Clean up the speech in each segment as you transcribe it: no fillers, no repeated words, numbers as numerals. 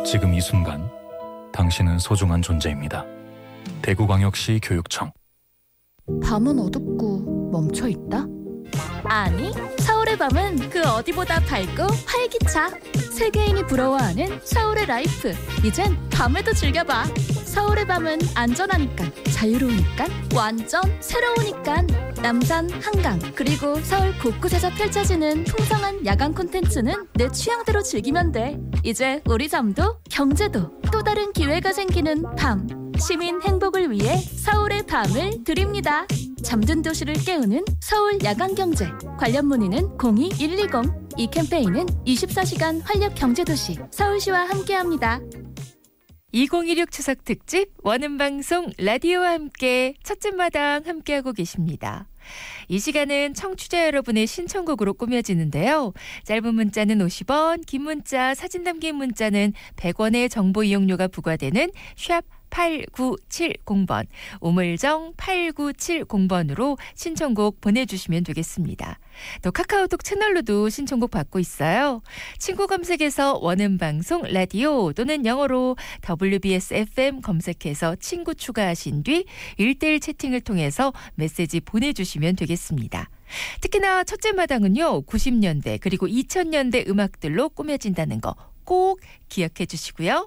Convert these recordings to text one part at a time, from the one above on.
지금 이 순간 당신은 소중한 존재입니다. 대구광역시 교육청. 밤은 어둡고 멈춰있다? 아니, 서울의 밤은 그 어디보다 밝고 활기차. 세계인이 부러워하는 서울의 라이프. 이젠 밤에도 즐겨봐. 서울의 밤은 안전하니까, 자유로우니까, 완전 새로우니까. 남산, 한강, 그리고 서울 곳곳에서 펼쳐지는 풍성한 야간 콘텐츠는 내 취향대로 즐기면 돼. 이제 우리 잠도 경제도 또 다른 기회가 생기는 밤. 시민 행복을 위해 서울의 밤을 드립니다. 잠든 도시를 깨우는 서울 야간경제. 관련 문의는 02-120. 이 캠페인은 24시간 활력경제도시 서울시와 함께합니다. 2016 추석 특집 원음방송 라디오와 함께 첫째 마당 함께하고 계십니다. 이 시간은 청취자 여러분의 신청곡으로 꾸며지는데요. 짧은 문자는 50원, 긴 문자, 사진 담긴 문자는 100원의 정보 이용료가 부과되는 샵 8970번, 우물정 8970번으로 신청곡 보내주시면 되겠습니다. 또 카카오톡 채널로도 신청곡 받고 있어요. 친구 검색에서 원음방송 라디오 또는 영어로 WBS FM 검색해서 친구 추가하신 뒤 1:1 채팅을 통해서 메시지 보내주시면 되겠습니다. 특히나 첫째 마당은요, 90년대 그리고 2000년대 음악들로 꾸며진다는 거 꼭 기억해 주시고요.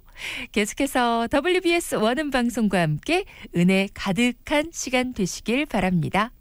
계속해서 WBS 원음방송과 함께 은혜 가득한 시간 되시길 바랍니다.